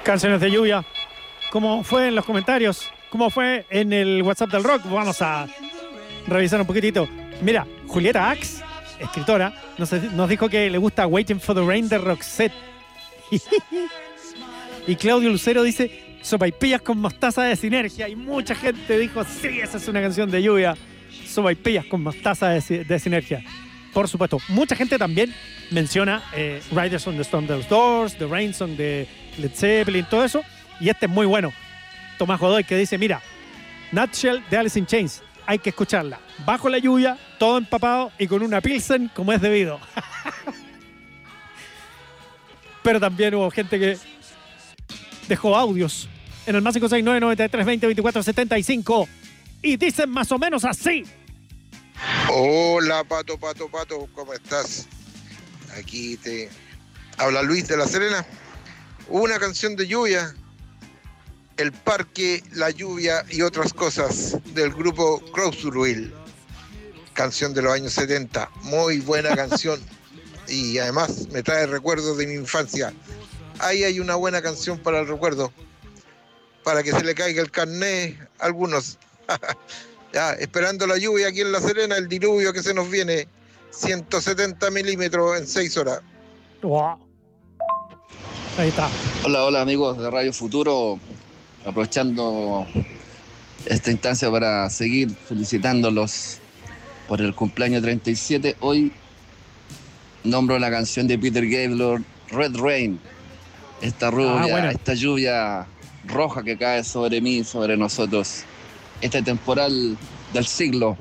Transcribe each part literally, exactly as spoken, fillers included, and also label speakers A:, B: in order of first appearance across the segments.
A: Canciones de lluvia. ¿Cómo fue en los comentarios? ¿Cómo fue en el WhatsApp del rock? Vamos a revisar un poquitito. Mira, Julieta Axe, escritora, nos, nos dijo que le gusta Waiting for the Rain de Roxette. Y Claudio Lucero dice sopaipillas con mostaza de Sinergia. Y mucha gente dijo, sí, esa es una canción de lluvia. Sopaipillas con mostaza de, de Sinergia. Por supuesto. Mucha gente también menciona eh, Riders on the Stone Doors, The Rain Song de Led Zeppelin, todo eso. Y este es muy bueno. Tomás Godoy, que dice, mira, Nutshell de Alice in Chains, hay que escucharla. Bajo la lluvia, todo empapado y con una Pilsen como es debido. Pero también hubo gente que dejó audios en el más cinco seis nueve, noventa y tres, veinte, veinticuatro, setenta y cinco y dicen más o menos así.
B: Hola, Pato, Pato, Pato, ¿cómo estás? Aquí te habla Luis de La Serena. Una canción de lluvia, El Parque, La Lluvia y Otras Cosas, del grupo Crosswill. Canción de los años setenta, muy buena canción. Y además me trae recuerdos de mi infancia. Ahí hay una buena canción para el recuerdo, para que se le caiga el carné a algunos. Ya, esperando la lluvia aquí en La Serena, el diluvio que se nos viene, ciento setenta milímetros en seis horas.
A: Wow. Ahí está.
C: Hola, hola amigos de Radio Futuro, aprovechando esta instancia para seguir felicitándolos por el cumpleaños treinta y siete. Hoy nombro la canción de Peter Gabriel, Red Rain, esta rubia, ah, bueno. esta lluvia roja que cae sobre mí, sobre nosotros, este temporal del siglo.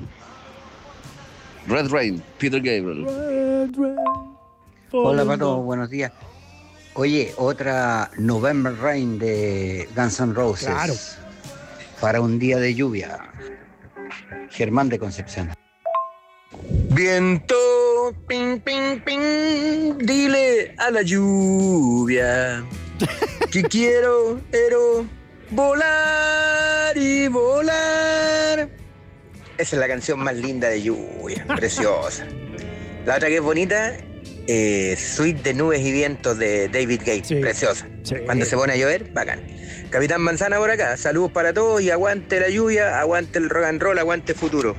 C: Red Rain, Peter Gabriel. Red
D: Rain. Hola Pato, buenos días. Oye, otra November Rain de Guns N' Roses.
A: Claro.
D: Para un día de lluvia. Germán de Concepción.
E: Viento, ping, ping, ping, dile a la lluvia que quiero, quiero volar y volar. Esa es la canción más linda de lluvia, preciosa. La otra que es bonita, eh, Suite de Nubes y Vientos de David Gates, sí, preciosa. Sí. Cuando se pone a llover, bacán. Capitán Manzana por acá, saludos para todos y aguante la lluvia, aguante el rock and roll, aguante futuro.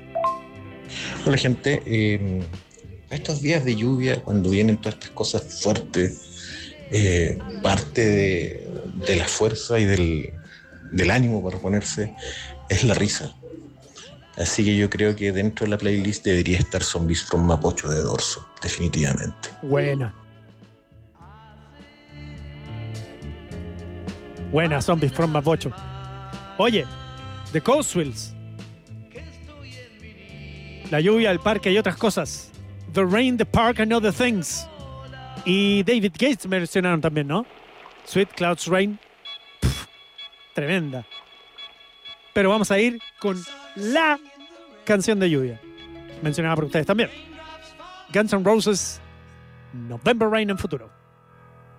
F: Hola gente, eh, estos días de lluvia, cuando vienen todas estas cosas fuertes, eh, parte de, de la fuerza y del, del ánimo para ponerse es la risa. Así que yo creo que dentro de la playlist debería estar Zombies from Mapocho de Dorso, definitivamente.
A: Buena. Buena, Zombies from Mapocho. Oye, The Coastvils. La lluvia, el parque y otras cosas. The Rain, The Park and Other Things. Y David Gates mencionaron también, ¿no? Sweet Clouds Rain. Pff, tremenda. Pero vamos a ir con la canción de lluvia, mencionada por ustedes también. Guns N' Roses, November Rain en futuro.